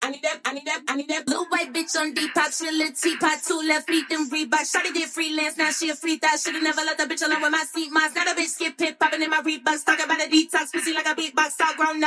I need that blue white bitch on detox, real little teapot, 2 left feet, them Reebok. Shawty did freelance, now she a free thought. Shoulda never let the bitch alone with my seat moss. Now the bitch skip pit, popping in my Reeboks, talking about a detox, pussy like a beatbox, all grown up.